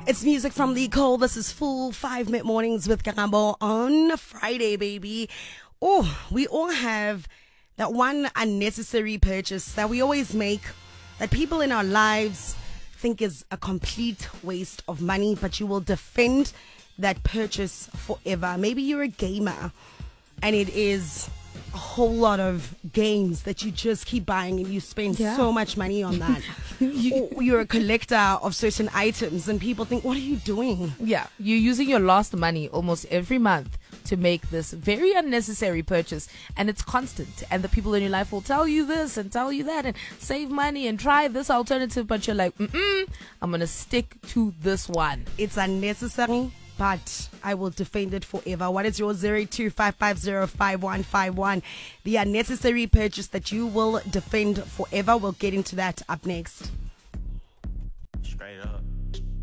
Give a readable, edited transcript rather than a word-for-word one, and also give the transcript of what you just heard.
It's music from Lee Cole. This is Full 5 Mid Mornings with Karabo on Friday, baby. Oh, we all have that one unnecessary purchase that we always make that people in our lives think is a complete waste of money, but you will defend that purchase forever. Maybe you're a gamer and it is a whole lot of games that you just keep buying and you spend so much money on that. Or you're a collector of certain items and people think, what are you doing? Yeah, you're using your last money almost every month to make this very unnecessary purchase, and it's constant, and the people in your life will tell you this and tell you that and save money and try this alternative, but you're like, I'm gonna stick to this one. It's unnecessary, but I will defend it forever. What is your 0255505151? The unnecessary purchase that you will defend forever. We'll get into that up next. Straight up.